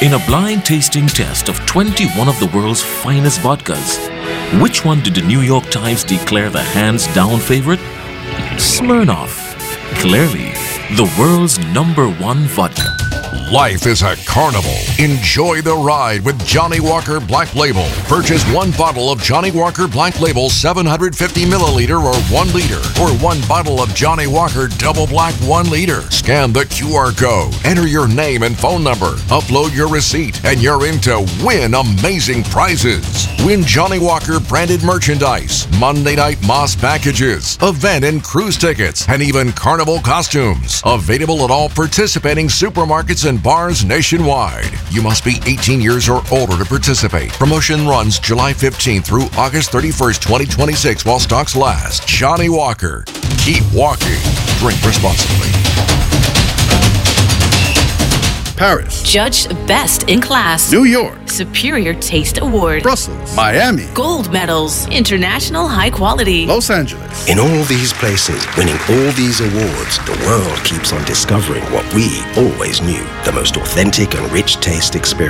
In a blind tasting test of 21 of the world's finest vodkas, which one did the New York Times declare the hands-down favorite? Smirnoff. Clearly, the world's #1 vodka. Life is a carnival. Enjoy the ride with Johnnie Walker Black Label. Purchase one bottle of Johnnie Walker Black Label 750 milliliter or 1 liter, or one bottle of Johnnie Walker Double Black 1 liter. Scan the QR code, enter your name and phone number, upload your receipt, and you're in to win amazing prizes. Win Johnnie Walker branded merchandise, Monday Night Moss packages, event and cruise tickets, and even carnival costumes. Available at all participating supermarkets and bars nationwide. You must be 18 years or older to participate. Promotion runs July 15th through August 31st, 2026 while stocks last. Johnnie Walker. Keep walking. Drink responsibly. Paris. Judged best in class. New York. Superior Taste Award. Brussels. Miami. Gold medals. International high quality. Los Angeles. In all these places, winning all these awards, the world keeps on discovering what we always knew, the most authentic and rich taste experience.